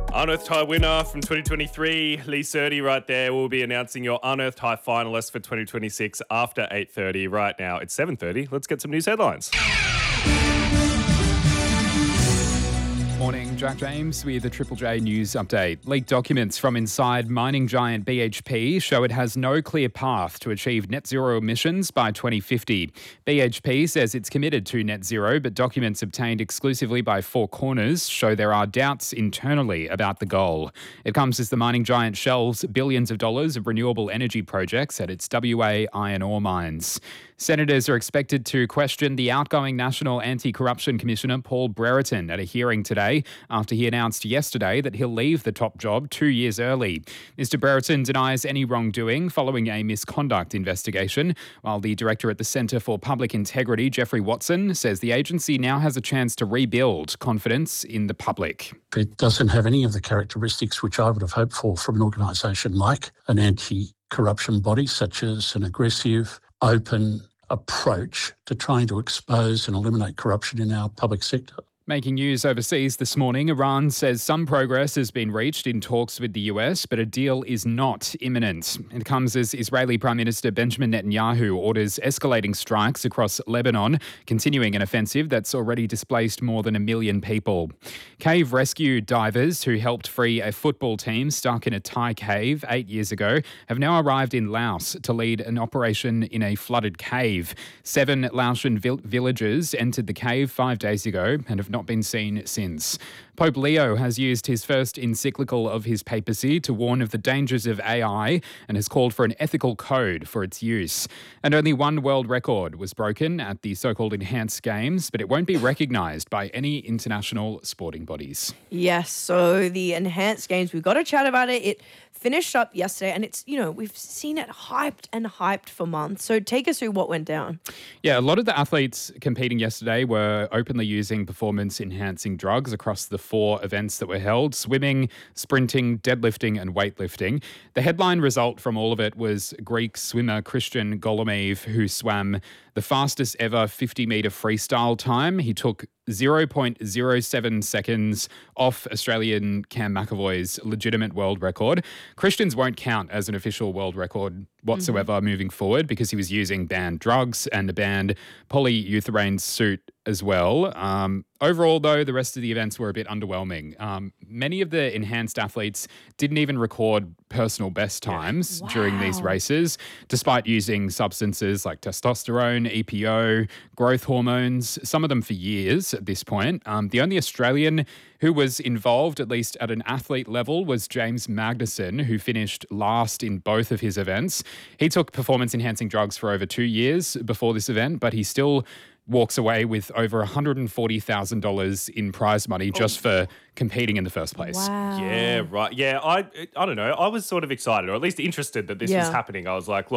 Unearthed High winner from 2023, Lee Surdy right there. Will be announcing your Unearthed High finalists for 2026 after 8:30. Right now, it's 7:30. Let's get some news headlines. Morning, Jack James with the Triple J News Update. Leaked documents from inside mining giant BHP show it has no clear path to achieve net zero emissions by 2050. BHP says it's committed to net zero, but documents obtained exclusively by Four Corners show there are doubts internally about the goal. It comes as the mining giant shelves billions of dollars of renewable energy projects at its WA iron ore mines. Senators are expected to question the outgoing National Anti-Corruption Commissioner Paul Brereton at a hearing today after he announced yesterday that he'll leave the top job 2 years early. Mr Brereton denies any wrongdoing following a misconduct investigation, while the director at the Centre for Public Integrity, Geoffrey Watson, says the agency now has a chance to rebuild confidence in the public. It doesn't have any of the characteristics which I would have hoped for from an organisation like an anti-corruption body, such as an aggressive, open approach to trying to expose and eliminate corruption in our public sector. Making news overseas this morning, Iran says some progress has been reached in talks with the US, but a deal is not imminent. It comes as Israeli Prime Minister Benjamin Netanyahu orders escalating strikes across Lebanon, continuing an offensive that's already displaced more than 1 million people. Cave rescue divers who helped free a football team stuck in a Thai cave 8 years ago have now arrived in Laos to lead an operation in a flooded cave. 7 Laotian villagers entered the cave 5 days ago and have not been seen since. Pope Leo has used his first encyclical of his papacy to warn of the dangers of AI and has called for an ethical code for its use. And only one world record was broken at the so-called Enhanced Games, but it won't be recognised by any international sporting bodies. Yes, so the Enhanced Games, we've got to chat about it. It finished up yesterday and it's, we've seen it hyped for months. So take us through what went down. Yeah, a lot of the athletes competing yesterday were openly using performance-enhancing drugs across the 4 events that were held: swimming, sprinting, deadlifting and weightlifting. The headline result from all of it was Greek swimmer Christian Golomiev, who swam the fastest ever 50-metre freestyle time. He took 0.07 seconds off Australian Cam McAvoy's legitimate world record. Christian's won't count as an official world record whatsoever moving forward because he was using banned drugs and a banned polyurethane suit as well. Overall, though, the rest of the events were a bit underwhelming. Many of the enhanced athletes didn't even record personal best times during these races, despite using substances like testosterone, EPO, growth hormones, some of them for years at this point. The only Australian who was involved, at least at an athlete level, was James Magnussen, who finished last in both of his events. He took performance-enhancing drugs for over 2 years before this event, but he still walks away with over $140,000 in prize money just for competing in the first place. Wow. Yeah, right. Yeah, I don't know. I was sort of excited, or at least interested that this was happening. I was like,